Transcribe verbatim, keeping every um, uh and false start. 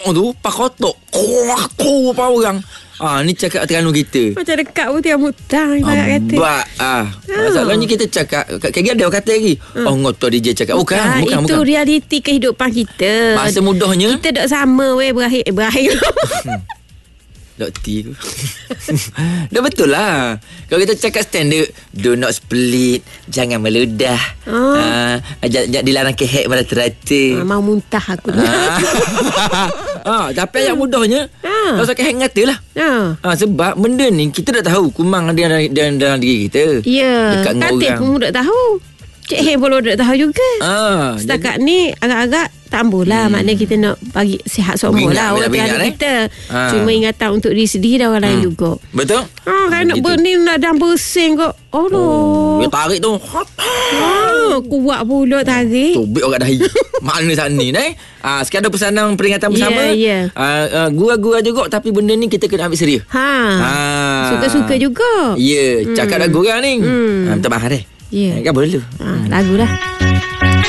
tu pakotok. Kuah apa orang. Ah, ni cakap Terengganu kita. Macam dekat pun tiang mutang ibarat kata. Bak ah. Masalahnya kita cakap kaki ada orang kata lagi. Hmm. Oh ngotor D J cakap. Bukan, bukan, bukan, itu bukan. realiti kehidupan kita. Masa mudahnya kita dok sama weh berakhir berakhir. Dok T tu. Dah betul lah. Kalau kita cakap standard, do not split, jangan meludah. Oh. Ah, jangan dilarang kehek pada terata. Ah, mau muntah aku ni. Ah. ah, tapi yang mudahnya ah. tak usah kehek ngata lah. Ah. Ah, sebab benda ni kita dah tahu kumang ada dalam, dalam, dalam diri kita. Ya. Katil pun dah tahu. Cik Hei pun dah tahu juga. Ah, setakat jadi, ni agak-agak tambah lah. Hmm. Maknanya kita nak bagi sihat semua lah orang tua eh? kita. Ah. Cuma ingatan untuk diri sendiri dan orang hmm. lain juga. Betul. Ah, kan nak berni nak dalam bersin kok. Oh, oh dia tarik tu. Ah, kuat pula tarik. Tobik orang dahi. Mana sana ni eh? Ah, sekarang ada pesanan peringatan bersama. Ya, yeah, yeah. ah, ah, gua-gua juga tapi benda ni kita kena ambil serius. Ha. Ah. Suka-suka juga. Ya, yeah, cakap hmm. dah gurang ni. Hmm. Ah, minta maaf deh. Ya. Yeah. Kan boleh dulu. Ah, lagu dah.